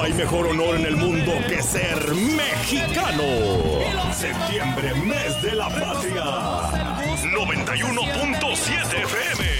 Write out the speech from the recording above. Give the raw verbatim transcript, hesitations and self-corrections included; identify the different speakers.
Speaker 1: hay mejor honor en el mundo que ser mexicano. Septiembre, mes de la patria. noventa y uno punto siete F M.